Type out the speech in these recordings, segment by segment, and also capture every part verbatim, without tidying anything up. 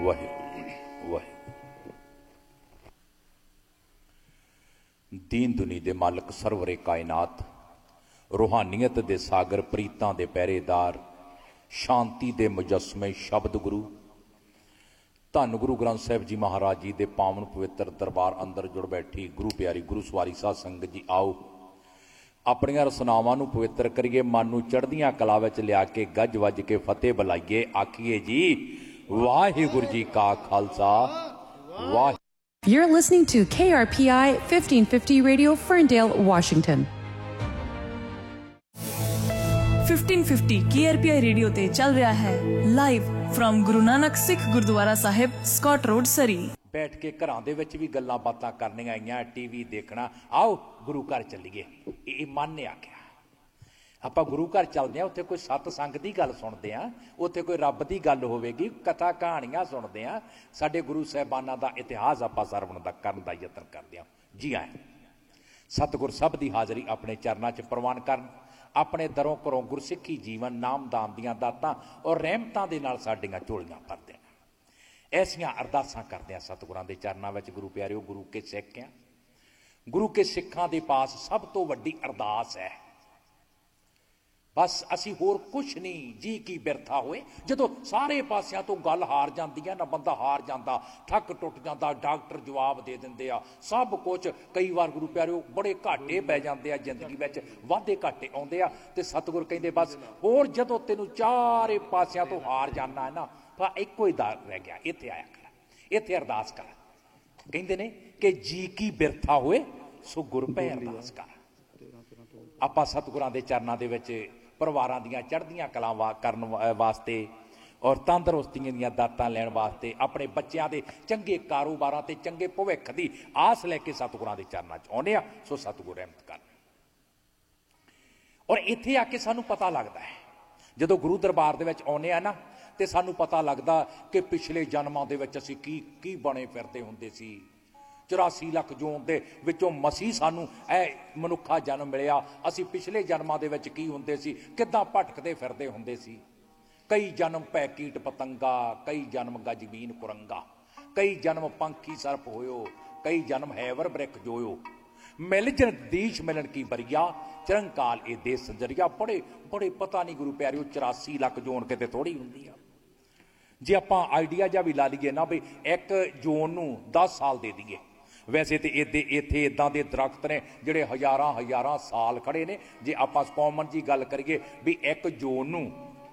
वाहिगुरू वाहिगुरू। दीन दुनी दे मालक सरवरे कायनात, रूहानीयत दे सागर, प्रीतां दे पहरेदार, शांति दे मुजस्मे शब्द गुरु, धन गुरु ग्रंथ साहिब जी महाराज जी दे पावन पवित्र दरबार अंदर जुड़ बैठी गुरु प्यारी गुरु सवारी साध संगत जी, आओ अपनियां रसनावां नूं पवित्र करिए, मन नूं चढ़दियां कला विच लिया के गज वज के फतेह बुलाइए। आखिए जी वाहिगुरू जी का खालसा वाह। You're listening to K R P I fifteen fifty Radio, Ferndale, Washington. fifteen fifty K R P I radio ते चल रहा है live from Guru Nanak Sikh gurdwara Sahib, Scott road, सरी। बैठ के घरां दे विच भी गल्लां बातां करनियां आईयां, टीवी देखना, आओ गुरु घर चलीए। ये मन ने आख्या आपां गुरु घर चलदे आं, उत्थे कोई सतसंग दी गल सुणदे आं, उत्थे कोई रब दी गल होवेगी, कथा कहानियां सुणदे आं, साडे गुरु साहिबानां दा इतिहास आपां सरवण दा करन दा यतन करदे आं। जी आए सतगुर सब दी हाज़री अपने चरनां च प्रवान करन, अपने दरों घरों गुरसिੱਖੀ जीवन नाम दाम दियां दातां और रहमतां दे नाल साडीआं झोलियां भर देण। ऐसियां अरदासां करदे आं सतगुरां दे चरनां विच। गुरु प्यारिओ, गुरु के सिੱਖ आ, गुरु के सिੱਖਾਂ दे पास सब तो वड्डी अरदास है, बस असी होर कुछ नहीं। जी की बिरथा होए, जदों सारे पासियां तो गल हार जाती है ना, बंदा हार जाता, थक टुट जाता, डॉक्टर जवाब दे दिंदे आ सब कुछ। कई बार गुरु प्यारिओ बड़े घाटे पै जाते हैं जिंदगी में, वाधे घाटे आउंदे आ ते सतगुर कहंदे बस होर जदों तैनूं चारे पासियां तो हार जाना है ना, तो एको ही दर रह गया, इत्थे आया कर, इत्थे अरदास कर। कहंदे ने कि जी की बिरथा होए सो गुर पै अरदास कर। आपां सतगुरां दे चरनां दे विच परिवारां दियां चढ़दियां कलां करन वास्ते और तंदुरुस्तियां दियां दातां लैण वास्ते, अपने बच्चों के चंगे कारोबारां ते चंगे भविख की आस लैके सतगुरां दे चरनां च आउंदे आ। सो सतगुर रहमत कर। और इत्थे आके सानूं पता लगदा है, जदों गुरु दरबार दे विच आउंदे आ ना, ते सानूं पता लगदा कि पिछले जन्मां दे विच असीं की की बणे फिरदे हुंदे सी। चौरासी लख जोन दे विचों मसीह सानू ए मनुखा जन्म मिलिया, असी पिछले जन्मां दे विच की हुंदे सी, किद्दां भटकदे फिरदे हुंदे सी। कई जन्म पै कीट पतंगा, कई जन्म गजबीन कुरंगा, कई जन्म पंखी सर्प होयो, कई जन्म हैवर बृख जोयो। मिल जगदीश मिलन की बरिया, चिरंकाल ए देश संजरिया। बड़े बड़े पता नहीं गुरु प्यारिओ, चौरासी लख जोन किते थोड़ी हुंदी आ। जे आपां आइडिया जा भी ला लीए ना भी एक जोन नूं दस साल दे दईए, वैसे तो इदे इत्थे इदां दे दरख्त ने जिहड़े हज़ारां हज़ारां साल खड़े ने। जे आपां कॉमन जी गल करिए भी एक जोन नूं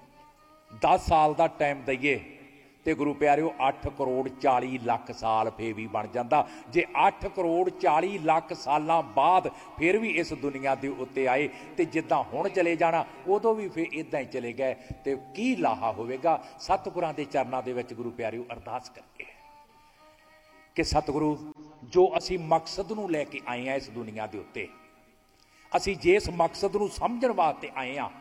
दस साल दा टाइम दईए तो गुरु प्यारिओ अठ करोड़ चाली लख साल फिर भी बन जाता। जे अठ करोड़ चाली लख सालां बाद फिर भी इस दुनिया के उत्ते आए तो जिद्दां हुण चले जाना उदों भी फिर इदां ही चले गए, तो की लाहा होवेगा। सतगुरां दे चरनां दे विच गुरु प्यारिओ अरदास करके कि सतगुरु जो असी मकसद नूं लैके आए हैं इस दुनिया के उत्ते, असी जिस मकसद नूं समझण वास्ते आए हैं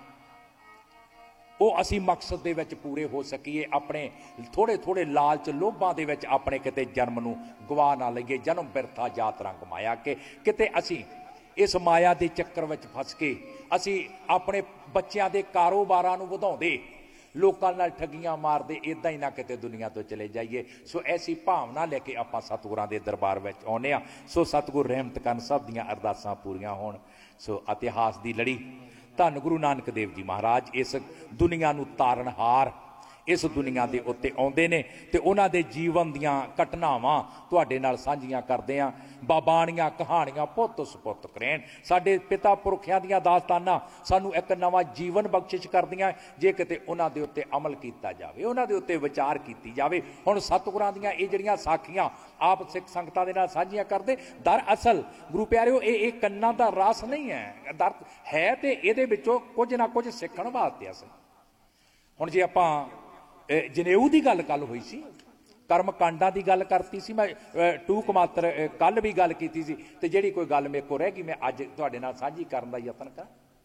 वो असी मकसद दे विच पूरे हो सकीए। अपने थोड़े थोड़े लालच लोभां दे विच अपने किते जन्म नूं गवा ना लईए। जन्म बिरथा जात रंग माया के किते असी इस माया दे चक्कर विच फस के असी अपने बच्चों के कारोबारां नूं वधाउंदे, लोकां नाल ठगियां मारदे, इदां ही ना किते दुनिया तो चले जाइए। सो ऐसी भावना लैके आपां सतगुरां दे दरबार विच आउंदे आ। सो सतगुर रहमत करन, सब दीयां अरदासां पूरीआं होण। सो इतिहास की लड़ी धन गुरु नानक देव जी महाराज इस दुनिया नूं तारनहार इस दुनिया के उत्ते आउंदे ने ते उन्हां दे जीवन दीयां घटनावां तुहाडे नाल साझीआं करदे आं। बाबाणियां कहानियां पुੱਤ सुपुੱਤ करैण, साडे पिता पुरखियां दीयां दास्तानां सानूं एक नवां जीवन बख्शिश करदियां जे किते उन्हां दे उत्ते अमल कीता जावे, उन्हां दे उत्ते विचार कीती जावे। हुण सतगुरां दीयां इह जिहड़ियां साखीआं आप सिख संगतां दे नाल साझीआं करदे, दरअसल गुरु प्यारिओ इह इह कन्नां दा रस नहीं है, दर है ते इहदे विचों कुछ ना कुछ सीखण वास्ते असीं। हुण जे आपां जनेऊ की गल कल हुई सी, कर्म कांडा की गल करती सी, मैं टूक मात्र कल भी गल की सी, तो जिहड़ी कोई गल मेरे को रह गई मैं अज तुहाडे नाल साझी करन दा यतन कर।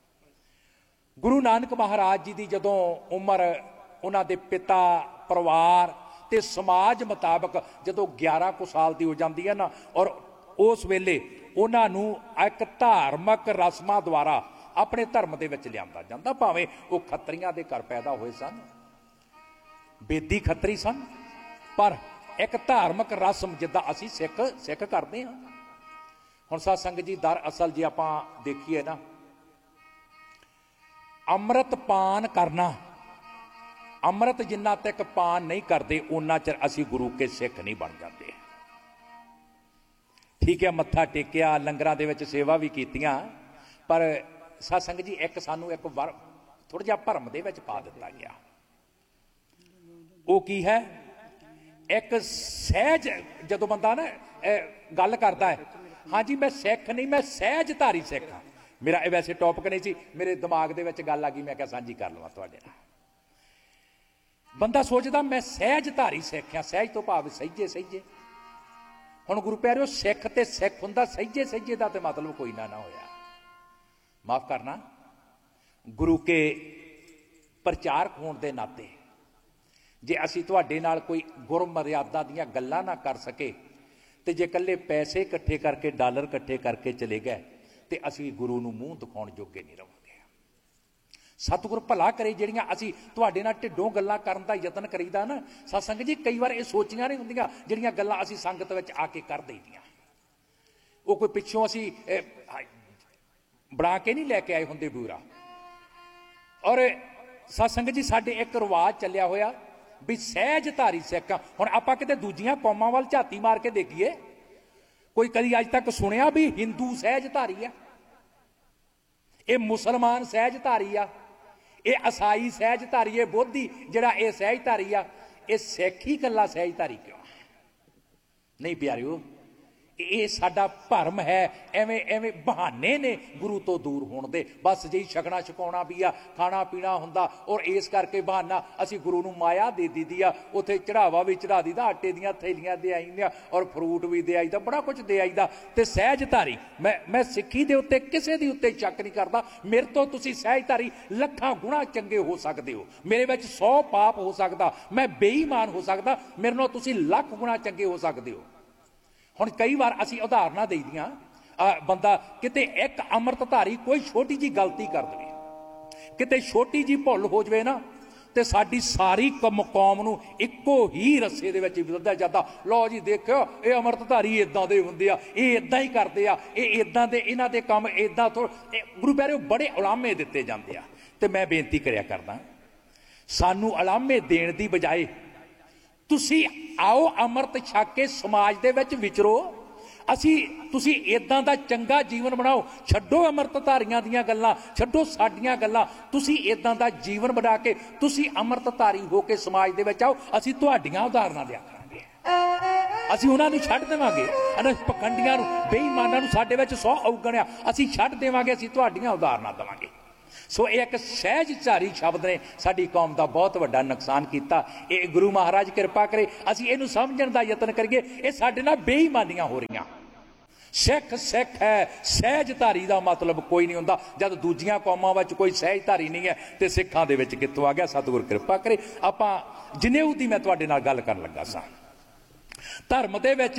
गुरु नानक महाराज जी की जदों उम्र उन्हां दे पिता परिवार ते समाज मुताबक जदों ग्यारह को साल की हो जाती है ना, और उस वेले उन्हां नूं एक धार्मिक रस्मां द्वारा अपने धर्म दे विच लिआंदा जांदा, भावें वो खत्रियां दे घर पैदा होए सन, बेदी खत्री सन, पर एक धार्मिक रस्म जिद्दां असीं सिख सिख करते हाँ। हुण साध संगत जी दर असल जे आपां देखीए ना, अमृत पान करना, अमृत जिन्ना तक पान नहीं करते उन्ना चਿਰ असीं गुरु के सिख नहीं बन जाते। ठीक है, मत्था टेकिया, लंगरां दे विच सेवा भी कीतियां, पर साध संगत जी एक सानू एक वर थोड़ा जिहा भरम दे विच पा दिता गया। वो की है, एक सहज जदों बंदा ना गल करता है, हाँ जी मैं सिख नहीं, मैं सहजधारी सिख हाँ। मेरा वैसे टॉपिक नहीं सी, मेरे दिमाग दे विच गल आ गई, मैं क्या सांझी कर लवां तुहाडे नाल। बंदा सोचदा मैं सहजधारी सिख हाँ, सहज तो भाव सहीजे सहीजे। हुण गुरु प्यारिओ सिख ते सिख हुंदा सहीजे सहीजे दा ते मतलब कोई ना ना होया। माफ करना, गुरु के प्रचारक होने के नाते जे असी तुहाडे नाल कोई गुर मर्यादा दीयां गल्लां ना कर सके, तो जे कल्ले पैसे इकट्ठे करके डॉलर इकट्ठे करके चले गए तो असी गुरु नूं मूँह दिखाउण जोगे नहीं रहांगे। सतगुर भला करे जिहड़ियां असी तुहाडे नाल ढिड्डों गल्लां करन दा यतन करीदा ना, सत संगत जी कई बार ये सोचियां नहीं हुंदियां जिहड़ियां गल्लां असी संगत विच आके कर दईदियां। वो कोई पिछों असी बना के नहीं लैके आए होंदे बूरा। और सत संगत जी साडे एक रिवाज चलिया होया भी सहजधारी सिख हाँ। हुण आपां किते दूजियां कौमां वल झाती मार के देखीए, कोई कदी अज तक सुनिया भी हिंदू सहजधारी आ, ये मुसलमान सहजधारी आ, ये ईसाई सहजधारी, ये बोधी जिहड़ा ये सहजधारी आ, ये सिख ही कल्ला सहजधारी क्यों नहीं प्यारिओ? ये साडा भरम है। एवें एवें बहाने ने गुरु तो दूर होने दे, बस जी छकना छकाउणा भी आ, खाना पीना हुंदा, और इस करके बहाना असी गुरु नूं माया दे दीदी आ, उत्थे चढ़ावा भी चढ़ा दीदा, आटे दीयां थैलियां दे आईंदियां और फ्रूट भी दे आईदा, बड़ा कुछ दे आईदा। ते सहजधारी मैं मैं सिੱਖੀ दे उत्ते किसे दी उत्ते शक नहीं करदा। मेरे तो तुसी सहजधारी लखां गुणा चंगे हो सकदे हो, मेरे विच सौ पाप हो सकदा, मैं बेईमान हो सकदा, मेरे नाल तुसी लख गुणा चंगे हो सकदे हो। हुण कई बार असी उदाहरणा देईदियां, बंदा किते एक अमृतधारी कोई छोटी जी गलती कर दे, किते छोटी जी भुल हो जाए ना, तो साडी सारी कम कौम नूं इक्को ही रस्से दे विच विधदा जांदा। लो जी देखो ये अमृतधारी इदां दे हुंदे आ, ये इदां ही करदे आ, ये इदां दे इन्हां दे काम इदां थोड़। गुरु प्यारे बड़े उलामे दिते जांदे आ, ते मैं बेनती करिया करदा सानू उलामे देण दी बजाए तुसी आओ अमृत छक के समाज दे विच विचरो, असी तुसी इदां दा चंगा जीवन बनाओ, छड्डो अमृतधारियां दीयां गल्लां, छड्डो साडीआं गल्लां, तुसी इदां दा जीवन बना के तुसी अमृतधारी हो के समाज दे विच आओ, असी तुहाडीआं उदाहरणां दिया करांगे, असी उन्हां नूं छड्ड देवांगे, इन्हां पखंडियां नूं बेईमानां नूं साडे विच सौ औगण आ, असी छड्ड देवांगे, असी तुहाडीआं उदाहरणां देवांगे। सो एक सहजधारी शब्द ने साडी कौम का बहुत वड्डा नुकसान किया। ये गुरु महाराज कृपा करे असी इहनूं समझण दा यतन करिए, ये साडे नाल बेईमानियां हो रहीआं। सिख सिख है, सहजधारी का मतलब कोई नहीं हुंदा। जद दूजियां कौमां विच कोई सहजधारी नहीं है तो सिखां दे विच कित्थों आ गया? सतगुर कृपा करे। आपां जनेऊ दी मैं तुहाडे नाल गल करन लगा सां। धर्म दे विच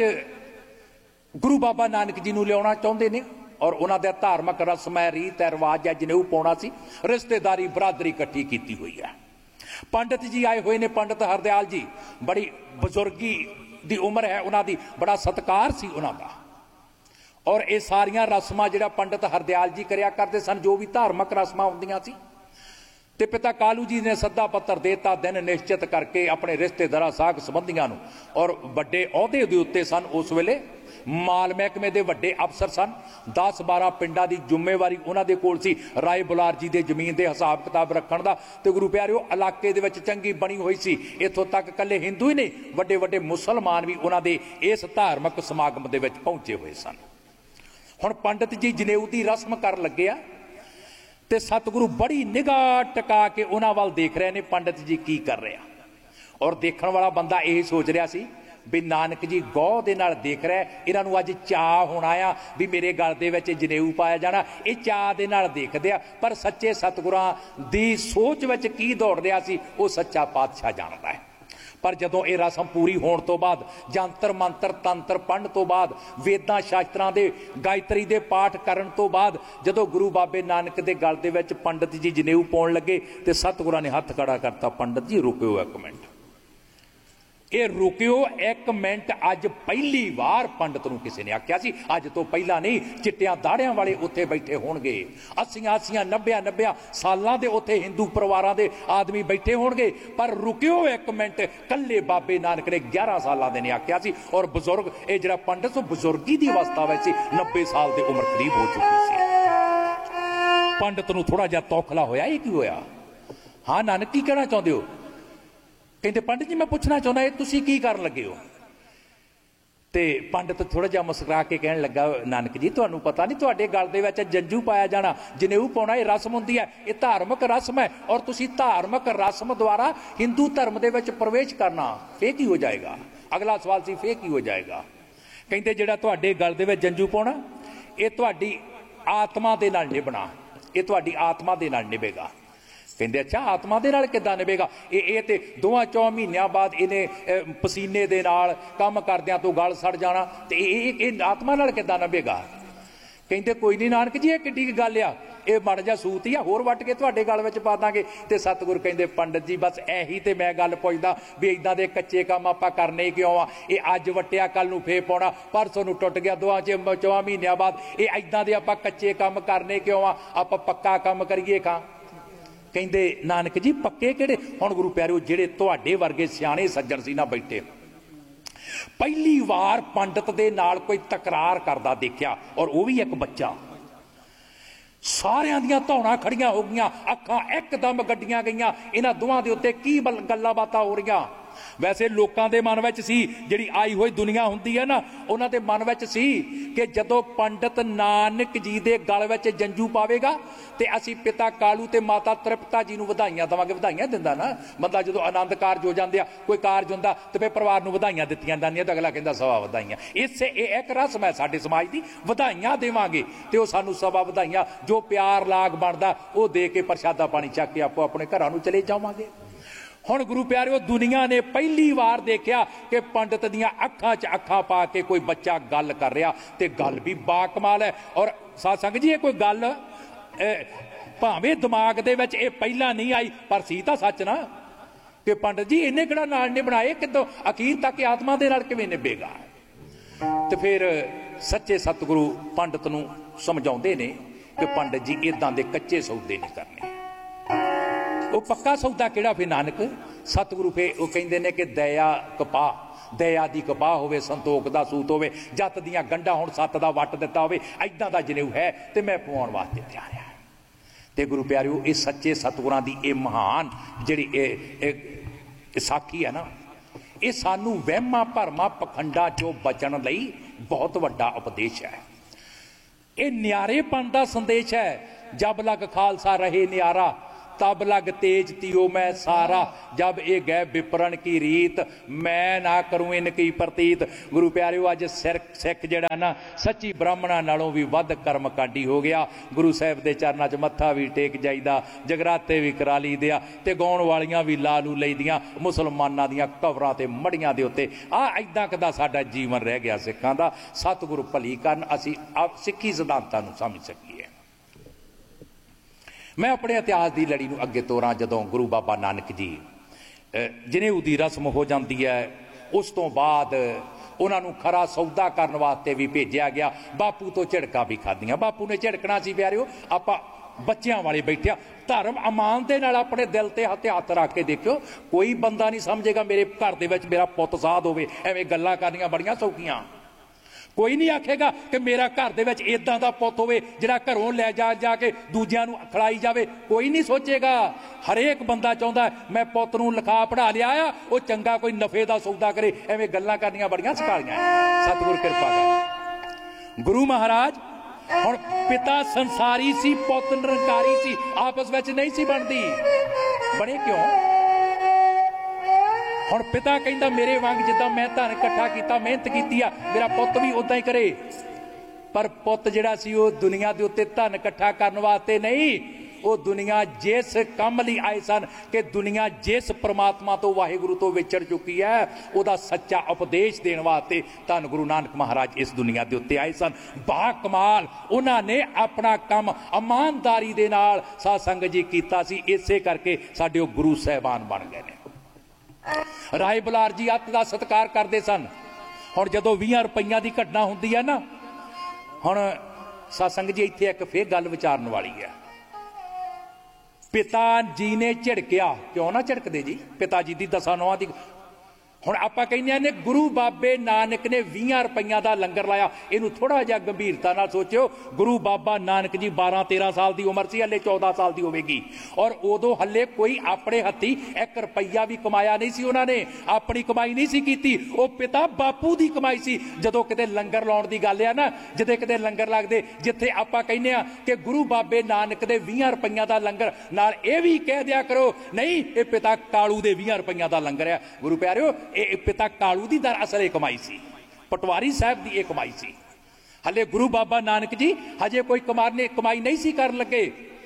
गुरु बाबा नानक जी नूं लियाउणा चाहुंदे ने, और उन्होंने धार्मिक रस्म है, रीत है, रिवाज है, जनेऊ पाउणा सी, रिश्तेदारी बरादरी इकट्ठी की हुई है। पंडित जी आए हुए ने, पंडित हरदयाल जी, बड़ी बजुर्गी दी उम्र है उन्होंने, बड़ा सत्कार सी उन्होंने, और ये सारियां रस्मां जिहड़ा पंडित हरदयाल जी करिया करते सन, जो भी धार्मिक रस्मां हुंदियां सी, ते पिता कालू जी ने सद्दा पत्र देता, दिन निश्चित करके अपने रिश्तेदारां साख संबंधियां नूं, और वड्डे अहुदे दे उत्ते सन उस वेले माल महकमे के वड्डे अफसर सन, दस बारह पिंडां दी जिम्मेवारी उन्हां दे कोल सी, राय बुलार जी दे जमीन दे हिसाब किताब रखण दा। ते गुरु प्यारिओ इलाके दे विच चंगी बनी हुई सी, इत्थों तक कल्ले हिंदू ही नहीं, वड्डे वड्डे मुसलमान भी उन्हां दे इस धार्मिक समागम दे विच पहुंचे हुए सन। हुण पंडित जी जनेऊ दी रस्म कर लगे आ, ते सतगुरु बड़ी निगाह टका के उन्हां वल देख रहे ने, पंडित जी की कर रहे, और देखण वाला बंदा यही सोच रहा सी भी नानक जी गौह दे नाल देख रहा है, इन्हां नूं अज चाह होना आ भी मेरे गल दे विच जनेऊ पाया जाना, ये चाह दे नाल देखदे आ। पर सच्चे सतगुरां दी सोच विच की दौड़ रहा सी, वो सच्चा पातशाह जानदा है। पर जदों ये रस्म पूरी होने तो बाद, जंतर मंत्र तंत्र पढ़न तो बाद, वेदां शास्त्रां दे गायत्री दे पाठ करन तो बाद, जदों गुरु बाबे नानक दे गल दे विच पंडित जी जनेऊ पाउण लगे, ते सतगुरां ने हत्थ खड़ा करता, पंडित जी रुकिओ एक मिनट, ये रुकियो एक मिनट, अज पहली बार पंडित नूं किसी ने आख्या सी, अज तो पहला नहीं, चिट्टियां दाड़ियां वाले उत्थे बैठे होणगे, अस्सियां अस्सियां नब्बियां नब्बियां सालां दे उत्थे हिंदू परिवारां दे आदमी बैठे होणगे, पर रुकियो एक मिनट, कल्ले बाबे नानक ने ग्यारह सालां दे ने आख्या सी। और बजुर्ग ये जिहड़ा पंडित सो बुजुर्गी दी अवस्था विच सी, नब्बे साल दी उम्र करीब हो चुकी सी। पंडित नूं थोड़ा जिहा तौखला होया, ये की होया? हाँ नानक की कहना चाहुंदे हो? कहते पंडित जी मैं पूछना चाहना है तुसी की करन लगे हो? ते पंडित थोड़ा जिहा मुस्कुरा के कहन लगा, नानक जी तुहानूं पता नहीं तुहाडे गल दे विच जंजू पाया जाना, जनेऊ पाउणा ये रस्म हुंदी है, ये धार्मिक रस्म है, और तुसी धार्मिक रस्म द्वारा हिंदू धर्म दे विच प्रवेश करना, फिर की हो जाएगा? अगला सवाल सी फिर की हो जाएगा? कहते जिहड़ा तुहाडे गल दे विच जंजू पाउणा ये तुहाडी आत्मा दे नाल निभना, ये तुहाडी आत्मा दे नाल निभेगा। कहते अच्छा आत्मा दे नाल किदां निभेगा? ये ये ते दोवां चौं महीनों बाद इन्हें पसीने दे नाल काम करदियां तो गल सड़ जाना, ते ये आत्मा नाल किदां निभेगा? कहते कोई नहीं नानक जी ये किड्डी गल आ, ये माड़ा जिहा सूत ही आ, होर वट के तुहाडे गल विच पा दांगे। ते सतगुर कहंदे पंडित जी बस एही ते मैं गल पुछदा भी इदां दे कच्चे काम आपां करने क्यों आ? ये अज वट्टिया कल नूं फेर पाउणा, परसों नूं टुट गया, दोवां च चौं महीनों बाद ये इदां दे आपां कच्चे काम करने क्यों आ? आपां पक्का काम करिए खां। कहते नानक जी पक्के किहड़े? हुण गुरु प्यारिओ जिहड़े तुहाडे वर्गे सियाणे सज्जण सी ना बैठे, पहली बार पंडित दे नाल कोई तकरार करदा देखिया, और वह भी एक बच्चा, सारियां दियां धौणां खड़ियां हो गईयां, अखां एकदम गड्डियां गईयां, इन्हां दोवां दे उत्ते की गल्लां बातां हो रहीआं। वैसे लोगों के मन में सी जिहड़ी आई हुई दुनिया हुंदी है ना, उन्हां दे मन में सी कि जदों पंडित नानक जी दे गल विच जंजू पावेगा ते असीं पिता कालू ते माता तृप्ता जी नूं वधाइयां देवांगे। वधाइयां दिंदा ना बंदा, जदों आनंद कारज हो जांदे आ, कोई कारज हुंदा ते फिर परिवार नूं वधाइयां दित्तियां जांदियां ते अगला कहंदा सवा वधाइयां। इसे एक रस्म है साडे समाज दी, वधाइयां देवांगे ते ओह सानूं सवा वधाइयां, जो प्यार लाग बनदा ओह दे के प्रशादा पानी चक के आपो अपने घरां नूं चले जावांगे। हुण गुरु प्यारिओ दुनिया ने पहली बार देखिया कि पंडित दियां अखां च अखां पा के कोई बच्चा गल कर रहा, ते गल भी बाकमाल है। और साध संगत जी ये कोई गल भावें दिमाग दे विच ये पहला नहीं आई, पर सी तां सच ना कि पंडित जी इन्हें किहड़ा नाल नहीं बनाए, कितों अखीर तक आत्मा दे नाल किवें निभेगा? ते फिर सच्चे सतगुरु पंडित नूं समझाउंदे ने कि पंडित जी इदां दे कच्चे सौदे नहीं करने। वो पक्का सौदा किहड़ा? फिर नानक सतगुरु फिर वो कहंदे ने कि दया कपा, दया दी कपा होवे, संतोख दा सूत होवे, जत दियां गंढां हुण सत दा वट दिता होवे, इदां दा जनेऊ है ते मैं पवाउण वास्ते तैयार आ। ते गुरु प्यारिओ इस सच्चे सतगुरां दी ये महान जिहड़ी साखी है ना, ये सानू वहमां भरमां पखंडां चों बचण लई बहुत वड्डा उपदेश है। ये न्यारेपन दा संदेश है। जब लग खालसा रहे न्यारा, तब लग तेज तियो मैं सारा, जब ये गए विपरण की रीत, मैं ना करूं इनकी प्रतीत। गुरु प्यारिओ अज सिर सिख जिहड़ा ना सच्ची ब्राह्मणां नालों भी वध कर्म कांडी हो गया। गुरु साहिब दे चरनां च मत्था भी टेक जाईदा, जगराते भी करा लईदे आ, ते गाउण वालियां भी ला लू लईदियां मुसलमानां दियां कवरां ते मड़ियां दे उत्ते। आ इदां कदा साडा जीवन रह गया सिखां दा। सतगुरु भली करन असीं सिੱਖੀ सिद्धांतां नूं समझ सकीए। मैं अपने इतिहास की लड़ी में अगे तोरां, जदों गुरु बाबा नानक जी जनेऊ दी रस्म हो जाती है, उस तो बाद उन्होंने खरा सौदा करने वास्ते भी भेजा गया। बापू तो झिड़का भी खादियां। बापू ने झिड़कना सी प्यारिओ, आपां बच्चों वाले बैठिया धर्म अमान दे नाल अपने दिल ते हत्थ हत्थ रख के देखियो, कोई बंदा नहीं समझेगा मेरे घर दे विच मेरा पुत्त साध होवे। एवें गल्लां करनियां बड़ियां सौखियां। कोई नहीं आखेगा कि मेरा घर दे विच इदां दा पुत्त होवे जिहड़ा घरों लै जा जाके दूजिआं नूं खिलाई जावे। कोई नहीं सोचेगा। हरेक बंदा चाहुंदा मैं पुत्त नूं लिखा पढ़ा लिया आ, वो चंगा कोई नफे दा सौदा करे। एवें गल्लां करनियां बड़ियां सकालियां। सतगुर किरपा कर। गुरु महाराज हुण पिता संसारी सी, पुत्त निरंकारी सी, आपस विच नहीं सी बनदी। बने क्यों? हुण पिता कहंदा मेरे वांग जिद्दां मैं धन इकट्ठा कीता, मेहनत कीती आ, मेरा पुत्त भी उदां ही करे। पर पुत्त जिहड़ा सी वो दुनिया दे उत्ते धन इकट्ठा करन वास्ते नहीं, वो दुनिया जिस काम लई आए सन कि दुनिया जिस परमात्मा तो वाहिगुरु तो विछड़ चुकी है, उहदा सच्चा उपदेश देण वास्ते धन गुरु नानक महाराज इस दुनिया दे उत्ते आए सन। बा कमाल उन्होंने अपना काम ईमानदारी दे नाल साध संगत जी कीता सी। इसे करके साडे गुरु साहिबान बन गए ने। राय बुलार जी अत का सत्कार करते सन। हुण जदों बीस रुपइया की घटना हुंदी है ना, हुण सत्संग जी इत्थे एक फिर गल विचारन वाली है। पिता जी ने झिड़किया, क्यों ना झिड़कदे जी, पिता जी की दसां नौहां दी। हुण आपां कहने ने गुरु बाबे नानक ने बीस रुपइया का लंगर लाया। इनू थोड़ा जिहा गंभीरता नाल सोचियो। गुरु बाबा नानक जी बारह तेरह साल की उम्र सी, हले चौदह साल की होवेगी, और उदों हले कोई अपने हत्थी एक रुपया भी कमाया नहीं सी। उन्होंने अपनी कमाई नहीं सी कीती, वो पिता बापू की कमाई सी। जदों किते लंगर लाउण की गल है ना, जिथे किते लंगर लगदे, जिथे आपां कहने आ कि गुरु बाबे नानक दे बीस रुपइया का लंगर, नाल ये भी कह दिया करो नहीं ये पिता कालू दे बीस रुपइया का लंगर है। गुरु प्यारिओ, ये पिता कालू की दरअसल एक कमाई सी, पटवारी साहब की एक कमाई सी। हले गुरु बाबा नानक जी हजे कोई कमाने कमाई नहीं सी कर लगे।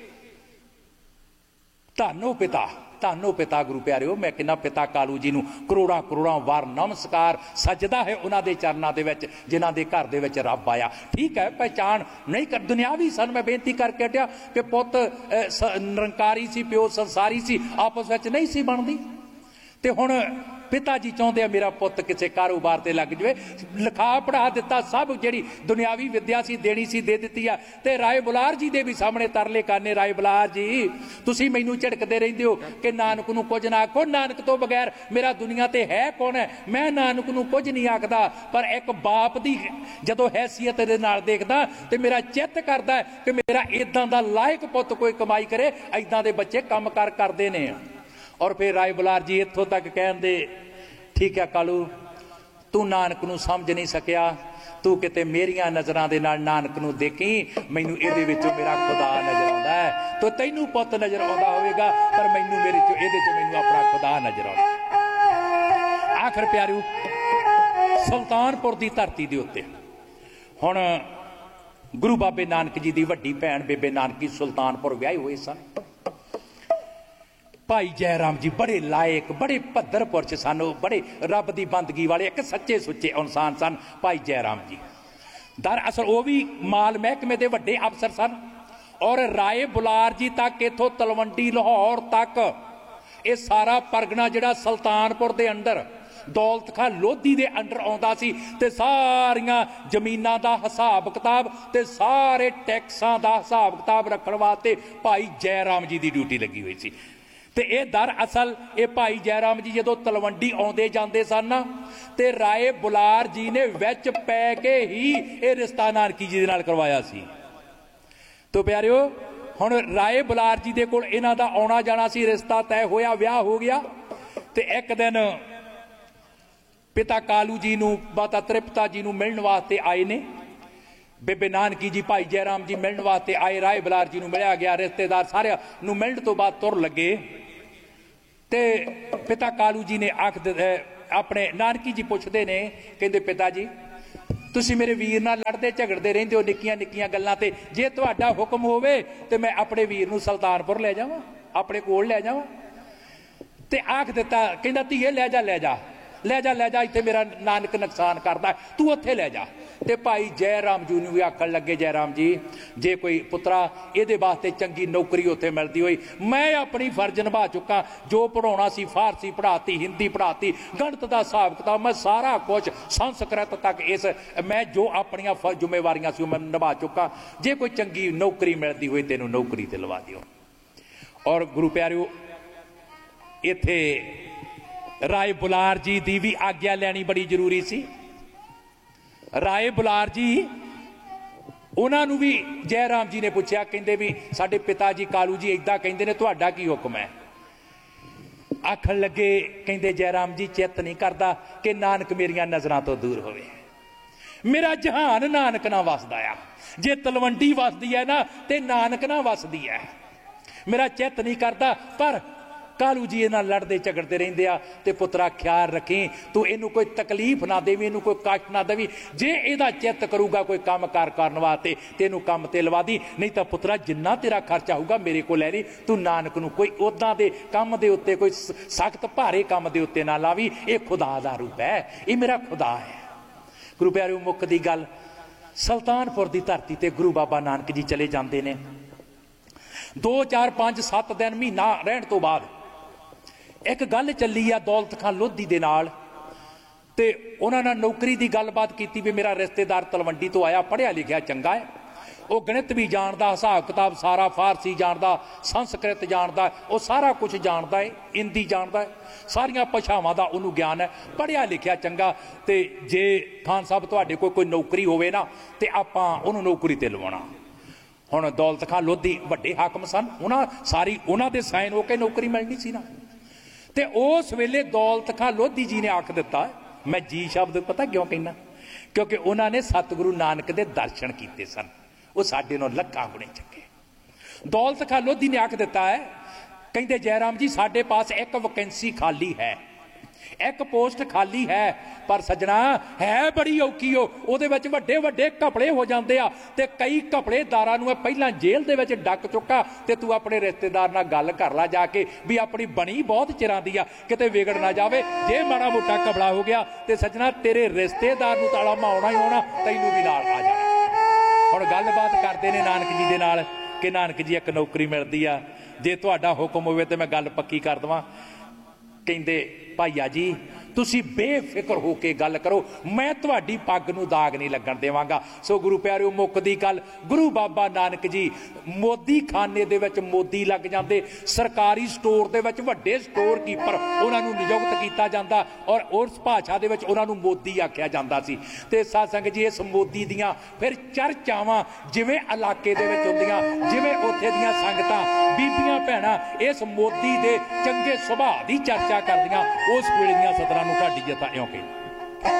धन्नो पिता, धन्नो पिता गुरु प्यारिओ। मैं कहना पिता कालू जी नूं करोड़ां करोड़ां वार नमस्कार सजदा है उन्हां दे चरनां दे विच, जिन्हां दे घर दे विच रब आया। ठीक है, पहचान नहीं कर दुनियावी सन। मैं बेनती करके हटिया कि पुत निरंकारी सी, प्यो संसारी सी, आपस विच नहीं सी बनदी। ते हुण पिता जी चाहते मेरा पुत किसी कारोबार से लग जाए, लिखा पढ़ा दिता, सब जी दुनियावी विद्या सी देनी सी दे दी है। तो राय बुलार जी दे भी सामने तरले करने, राय बुलार जी तुसी मैनू झिड़कते रहंदे हो कि नानक नूं कुछ ना आखो, नानक तो बगैर मेरा दुनिया ते है कौन है। मैं नानक नूं कुछ नहीं आखदा, पर एक बाप दी जदों हैसियत दे नाल देखदा ते मेरा चित्त करदा है कि मेरा इदां दा लायक पुत कोई कमाई करे, इदां दे बच्चे काम कार करदे ने। और फिर राय बुलार जी इत्थों तक कहते, ठीक है कालू तू नानक नूं समझ नहीं सकिया, तू किते मेरिया नज़रां दे नाल नानक नूं देखी, मैनू इहदे विचों मेरा खुदा नज़र आउंदा है। तो तैनू पुत नज़र आउंदा होवेगा, पर मैनू मेरे चो इहदे चों मैनू अपना खुदा नज़र आउंदा। आखिर प्यारू सुल्तानपुर की धरती दे उत्ते हुण गुरु बाबे नानक जी की वड्डी भैण बेबे नानकी सुल्तानपुर विआहे हुए सन। भाई जयराम जी बड़े लायक, बड़े भद्र पुरश सन, बड़े रब की बंदगी वाले एक सच्चे सुच्चे इंसान सन भाई जयराम जी। दरअसल वो भी माल महकमे के वड्डे अफसर सन। और राय बुलार जी तक इथों तलवंडी लाहौर तक ये सारा परगना जिहड़ा सुल्तानपुर के अंडर दौलत खां लोधी के अंडर आउंदा सी, ते सारियां जमीनां दा हिसाब किताब ते सारे टैक्सां दा हिसाब किताब रखण वास्ते भाई जयराम जी की ड्यूटी लगी हुई सी। ते ये दरअसल ये भाई जयराम जी जदों तलवंडी आउंदे जांदे सन ना, ते राय बुलार जी ने विच पै के ही ये रिश्ता नानकी जी दे नाल करवाया सी। तो प्यारिओ हुण राय बुलार जी दे कोल इन्हां दा आउणा जाना सी, रिश्ता तय होया, विआह हो गया। ते एक दिन पिता कालू जी नूं माता तृप्ता जी नूं मिलण वास्ते आए ने, बेबे नानकी जी भाई जयराम जी मिलण वास्ते आए, राय बुलार जी नूं मिलिया गया, रिश्तेदार सारे नूं मिलण तो बाद तुर लगे। ते पिता कालू जी ने आख अपने नानकी जी पुछदे ने, कहंदे पिता जी तुसी मेरे वीर नाल लड़दे झगड़दे रहिंदे हो निक्कियां निक्कियां गल्लां ते, जे तुहाडा हुक्म होवे ते मैं अपने वीर नूं सुल्तानपुर ले जावां, अपने कोल ले जावां। ते आख दिता, कहंदा धीए लै जा लै जा लै जा लै जा, इत्थे मेरा नानक नुकसान करदा, तू उत्थे लै जा। ते भाई जयराम जी नूं भी आखण लगे, जयराम जी जे कोई पुत्रा इहदे वास्ते चंगी नौकरी उत्थे मिलदी होई, मैं अपनी फर्ज निभा चुका, जो पढ़ाउणा सी फारसी पढ़ाती, हिंदी पढ़ाती, गणित दा हिसाब किताब, मैं सारा कुछ संस्कृत तक इस मैं जो अपनियां जिम्मेवारियां सी मैं निभा चुका, जे कोई चंगी नौकरी मिलदी होई तैनूं नौकरी ते लवा दिओ। और गुरु प्यारिओ इत्थे राय बुलार जी की भी आग्या लैनी बड़ी जरूरी सी। राय बुलार जी उन्होंने भी जयराम जी ने पूछा, कहते भी साडे पिता जी कालू जी इदा कहते ने, तुहाडा की हुक्म है। आखन लगे, कहते जयराम जी चित नहीं करता कि नानक मेरिया नज़रां तो दूर होवे, मेरा जहान नानक ना वसदा है, जे तलवंडी वसदी है ना ते नानक ना वसदी है, मेरा चित नहीं करता। पर कालू जी इन्हां लड़ते झगड़ते रहिंदे आ, ते पुत्रा ख्याल रखी तू इनू कोई तकलीफ ना देवी, इनू कोई कष्ट ना देवी, जे इहदा चित्त करूगा कोई काम कार करन वास्ते तेनू काम ते लवा दी, नहीं तो पुत्रा जिन्ना तेरा खर्चा होगा मेरे को लै ली, तू नानक नू कोई उदां दे काम दे उत्ते कोई सख्त भारे काम दे उत्ते ना लावी, ये खुदा दा रूप है, ये मेरा खुदा है। गुरु प्यारे मुख दी गल, सुल्तानपुर की धरती ते गुरु बाबा नानक जी चले जाते ने। दो चार पांच सत्त दिन महीना रहन तो बाद ਇੱਕ ਗੱਲ ਚੱਲੀ ਆ ਦੌਲਤ ਖਾਨ ਲੋਧੀ ਦੇ ਨਾਲ, ਤੇ ਉਹਨਾਂ ਨਾਲ ਨੌਕਰੀ ਦੀ ਗੱਲਬਾਤ ਕੀਤੀ ਵੀ ਮੇਰਾ ਰਿਸ਼ਤੇਦਾਰ ਤਲਵੰਡੀ ਤੋਂ ਆਇਆ, ਪੜ੍ਹਿਆ ਲਿਖਿਆ ਚੰਗਾ ਹੈ, ਉਹ ਗਣਿਤ ਵੀ ਜਾਣਦਾ, ਹਿਸਾਬ ਕਿਤਾਬ ਸਾਰਾ, ਫਾਰਸੀ ਜਾਣਦਾ, ਸੰਸਕ੍ਰਿਤ ਜਾਣਦਾ, ਉਹ ਸਾਰਾ ਕੁਝ ਜਾਣਦਾ ਹੈ, ਹਿੰਦੀ ਜਾਣਦਾ ਹੈ, ਸਾਰੀਆਂ ਭਾਸ਼ਾਵਾਂ ਦਾ ਉਹਨੂੰ ਗਿਆਨ ਹੈ, ਪੜ੍ਹਿਆ ਲਿਖਿਆ ਚੰਗਾ। ਤੇ ਜੇ ਖਾਨ ਸਾਹਿਬ ਤੁਹਾਡੇ ਕੋਲ ਕੋਈ ਨੌਕਰੀ ਹੋਵੇ ਨਾ ਤੇ ਆਪਾਂ ਉਹਨੂੰ ਨੌਕਰੀ ਤੇ ਲਵਾਉਣਾ। ਹੁਣ ਦੌਲਤ ਖਾਨ ਲੋਧੀ ਵੱਡੇ ਹਾਕਮ ਸਨ, ਉਹਨਾਂ ਸਾਰੀ ਉਹਨਾਂ ਦੇ ਸਾਈਨ ਹੋ ਕੇ ਨੌਕਰੀ ਮਿਲਣੀ ਸੀ ਨਾ। ਤੇ ਉਸ ਵੇਲੇ ਦੌਲਤ ਖਾਨ ਲੋਧੀ ਜੀ ਨੇ ਆਖ ਦਿੱਤਾ, ਮੈਂ ਜੀ ਸ਼ਬਦ ਪਤਾ ਕਿਉਂ ਕਹਿੰਦਾ, ਕਿਉਂਕਿ ਉਹਨਾਂ ਨੇ ਸਤਿਗੁਰੂ ਨਾਨਕ ਦੇ ਦਰਸ਼ਨ ਕੀਤੇ ਸਨ, ਉਹ ਸਾਡੇ ਨੂੰ ਲੱਖਾਂ ਗੁਣੇ ਚੰਗੇ। ਦੌਲਤ ਖਾਨ ਲੋਧੀ ਨੇ ਆਖ ਦਿੱਤਾ ਹੈ, ਕਹਿੰਦੇ ਜੈਰਾਮ ਜੀ ਸਾਡੇ ਪਾਸ ਇੱਕ ਵੈਕੈਂਸੀ ਖਾਲੀ ਹੈ, ਇੱਕ ਪੋਸਟ ਖਾਲੀ ਹੈ, ਪਰ ਸੱਜਣਾ ਹੈ ਬੜੀ ਔਖੀ ਹੋ, ਉਹਦੇ ਵਿੱਚ ਵੱਡੇ ਵੱਡੇ ਘਪਲੇ ਹੋ ਜਾਂਦੇ ਆ, ਤੇ ਕਈ ਘਪਲੇਦਾਰਾਂ ਨੂੰ ਪਹਿਲਾਂ ਜੇਲ੍ਹ ਦੇ ਵਿੱਚ ਡੱਕ ਚੁੱਕਾ। ਤੇ ਤੂੰ ਆਪਣੇ ਰਿਸ਼ਤੇਦਾਰ ਨਾਲ ਗੱਲ ਕਰ ਲੈ ਜਾ ਕੇ ਵੀ ਆਪਣੀ ਬਣੀ ਬਹੁਤ ਚਿਰਾਂ ਦੀ ਆ, ਕਿਤੇ ਵਿਗੜ ਨਾ ਜਾਵੇ, ਜੇ ਮਾੜਾ ਮੋਟਾ ਘਪਲਾ ਹੋ ਗਿਆ ਤੇ ਸੱਜਣਾ ਤੇਰੇ ਰਿਸ਼ਤੇਦਾਰ ਨੂੰ ਤਾਲਾ ਮਾਉਣਾ ਹੀ ਹੋਣਾ, ਤੈਨੂੰ ਵੀ ਨਾਲ ਆ ਜਾਣਾ। ਹੁਣ ਗੱਲਬਾਤ ਕਰਦੇ ਨੇ ਨਾਨਕ ਜੀ ਦੇ ਨਾਲ ਕਿ ਨਾਨਕ ਜੀ ਇੱਕ ਨੌਕਰੀ ਮਿਲਦੀ ਆ, ਜੇ ਤੁਹਾਡਾ ਹੁਕਮ ਹੋਵੇ ਤੇ ਮੈਂ ਗੱਲ ਪੱਕੀ ਕਰ ਦੇਵਾਂ। ਕਹਿੰਦੇ ਭਾਈਆ ਜੀ ਤੁਸੀਂ ਬੇਫਿਕਰ ਹੋ ਕੇ ਗੱਲ ਕਰੋ, ਮੈਂ ਤੁਹਾਡੀ ਪੱਗ ਨੂੰ ਦਾਗ ਨਹੀਂ ਲੱਗਣ ਦੇਵਾਂਗਾ। ਸੋ ਗੁਰੂ ਪਿਆਰਿਓ ਮੁੱਕਦੀ ਗੱਲ, ਗੁਰੂ ਬਾਬਾ ਨਾਨਕ ਜੀ ਮੋਦੀ ਖਾਨੇ ਦੇ ਵਿੱਚ ਮੋਦੀ ਲੱਗ ਜਾਂਦੇ, ਸਰਕਾਰੀ ਸਟੋਰ ਦੇ ਵਿੱਚ ਵੱਡੇ ਸਟੋਰ ਕੀਪਰ ਉਹਨਾਂ ਨੂੰ ਨਿਯੁਕਤ ਕੀਤਾ ਜਾਂਦਾ, ਔਰ ਉਸ ਭਾਸ਼ਾ ਦੇ ਵਿੱਚ ਉਹਨਾਂ ਨੂੰ ਮੋਦੀ ਆਖਿਆ ਜਾਂਦਾ ਸੀ। ਤੇ ਸਾਧ ਸੰਗਤ ਜੀ ਇਸ ਮੋਦੀ ਦੀਆਂ ਫਿਰ ਚਰਚਾਵਾਂ ਜਿਵੇਂ ਇਲਾਕੇ ਦੇ ਵਿੱਚ ਹੁੰਦੀਆਂ, ਜਿਵੇਂ ਉੱਥੇ ਦੀਆਂ ਸੰਗਤਾਂ ਬੀਬੀਆਂ ਭੈਣਾਂ ਇਸ ਮੋਦੀ ਦੇ ਚੰਗੇ ਸੁਭਾਅ ਦੀ ਚਰਚਾ ਕਰਦੀਆਂ, ਉਸ ਵੇਲੇ ਦੀਆਂ ਸਤਰਾਂ ਨੂੰ ਢਾਡੀ ਜਤਾ ਇਉਂ ਕਹਿੰਦੇ।